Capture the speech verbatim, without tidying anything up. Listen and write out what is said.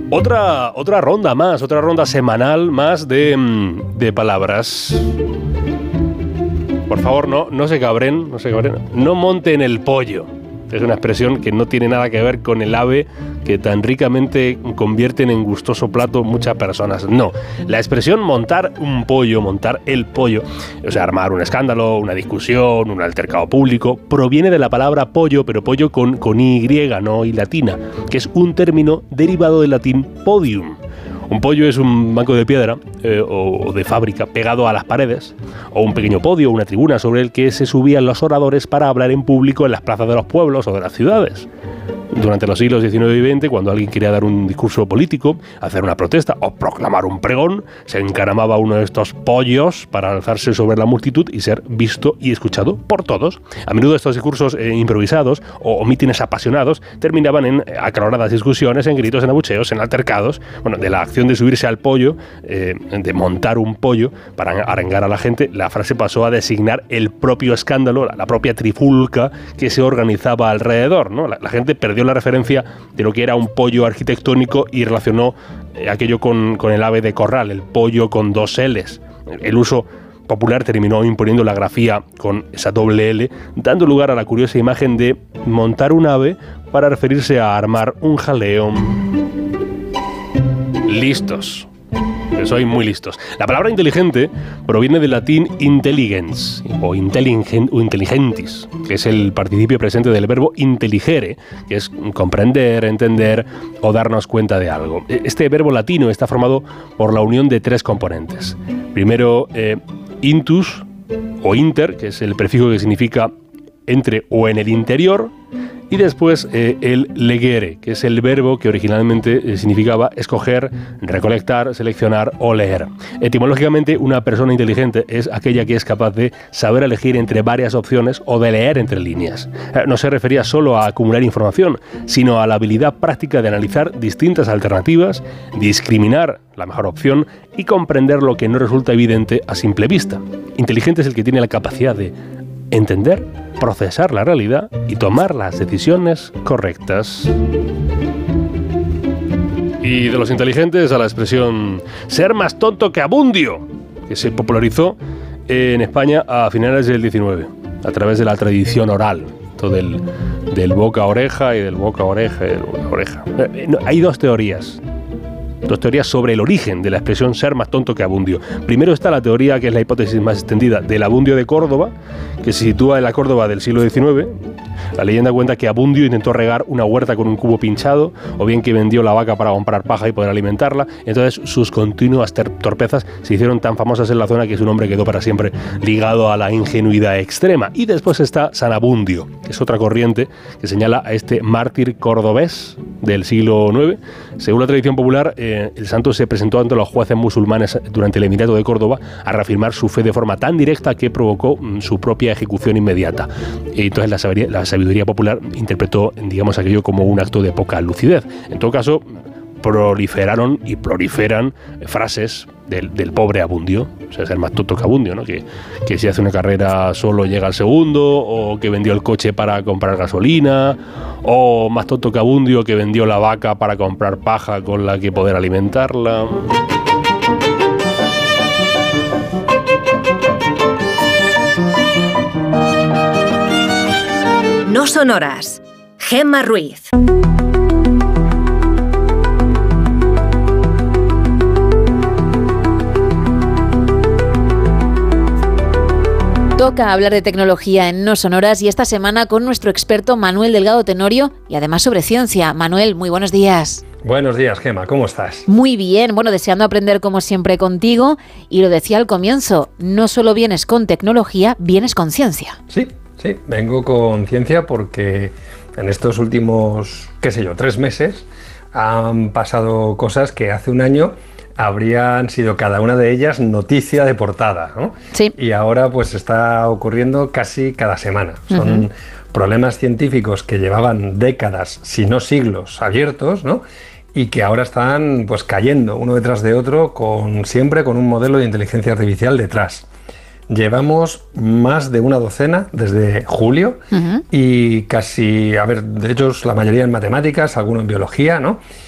Otra, otra ronda más, otra ronda semanal más de, de palabras. Por favor, no, no se cabren, no se cabren. No monten el pollo. Es una expresión que no tiene nada que ver con el ave que tan ricamente convierten en gustoso plato muchas personas. No, la expresión montar un pollo, montar el pollo, o sea, armar un escándalo, una discusión, un altercado público, proviene de la palabra pollo, pero pollo con, con Y, no y latina, que es un término derivado del latín podium. Un pollo es un banco de piedra eh, o de fábrica pegado a las paredes, o un pequeño podio, una tribuna sobre el que se subían los oradores para hablar en público en las plazas de los pueblos o de las ciudades. Durante los siglos diecinueve y veinte, cuando alguien quería dar un discurso político, hacer una protesta o proclamar un pregón, se encaramaba uno de estos pollos para alzarse sobre la multitud y ser visto y escuchado por todos. A menudo estos discursos eh, improvisados o, o mítines apasionados terminaban en acaloradas discusiones, en gritos, en abucheos, en altercados. Bueno, de la acción de subirse al pollo, eh, de montar un pollo para arengar a la gente, la frase pasó a designar el propio escándalo, la, la propia trifulca que se organizaba alrededor, ¿no? La, la gente perdió la referencia de lo que era un pollo arquitectónico y relacionó eh, aquello con, con el ave de corral, el pollo con dos L's. El uso popular terminó imponiendo la grafía con esa doble L, dando lugar a la curiosa imagen de montar un ave para referirse a armar un jaleo. Listos. Soy muy listos. La palabra inteligente proviene del latín intelligens o, intelligent, o intelligentis, que es el participio presente del verbo intelligere, que es comprender, entender o darnos cuenta de algo. Este verbo latino está formado por la unión de tres componentes. Primero, eh, intus o inter, que es el prefijo que significa entre o en el interior, y después eh, el legere, que es el verbo que originalmente eh, significaba escoger, recolectar, seleccionar o leer. Etimológicamente, una persona inteligente es aquella que es capaz de saber elegir entre varias opciones o de leer entre líneas. Eh, no se refería solo a acumular información, sino a la habilidad práctica de analizar distintas alternativas, discriminar la mejor opción y comprender lo que no resulta evidente a simple vista. Inteligente es el que tiene la capacidad de entender, procesar la realidad y tomar las decisiones correctas. Y de los inteligentes a la expresión ser más tonto que abundio, que se popularizó en España a finales del diecinueve, a través de la tradición oral, todo del, del boca a oreja y del boca a oreja y del boca a oreja. Hay dos teorías. Dos teorías sobre el origen de la expresión ser más tonto que abundio. Primero está la teoría, que es la hipótesis más extendida, del abundio de Córdoba, que se sitúa en la Córdoba del siglo diecinueve. La leyenda cuenta que Abundio intentó regar una huerta con un cubo pinchado, o bien que vendió la vaca para comprar paja y poder alimentarla. Entonces sus continuas torpezas se hicieron tan famosas en la zona que su nombre quedó para siempre ligado a la ingenuidad extrema. Y después está San Abundio, que es otra corriente que señala a este mártir cordobés del siglo noveno. Según la tradición popular, eh, el santo se presentó ante los jueces musulmanes durante el Emirato de Córdoba a reafirmar su fe de forma tan directa que provocó mm, su propia ejecución inmediata. Y entonces la sabiduría, la sabiduría popular interpretó, digamos, aquello como un acto de poca lucidez. En todo caso, proliferaron y proliferan frases del, del pobre Abundio, o sea, ser más tonto que Abundio, ¿no? Que, que si hace una carrera solo llega al segundo, o que vendió el coche para comprar gasolina, o más tonto que Abundio, que vendió la vaca para comprar paja con la que poder alimentarla. No son horas. Gemma Ruiz. Toca hablar de tecnología en No Sonoras y esta semana con nuestro experto Manuel Delgado Tenorio y además sobre ciencia. Manuel, muy buenos días. Buenos días, Gemma, ¿cómo estás? Muy bien, bueno, deseando aprender como siempre contigo, y lo decía al comienzo, no solo vienes con tecnología, vienes con ciencia. Sí, sí, vengo con ciencia porque en estos últimos, qué sé yo, tres meses han pasado cosas que hace un año habrían sido cada una de ellas noticia de portada, ¿no? Sí. Y ahora pues está ocurriendo casi cada semana. Son uh-huh. problemas científicos que llevaban décadas, si no siglos, abiertos, ¿no? Y que ahora están pues cayendo uno detrás de otro, con siempre con un modelo de inteligencia artificial detrás. Llevamos más de una docena desde julio uh-huh. y casi, a ver, de hecho la mayoría en matemáticas, alguno en biología, ¿no?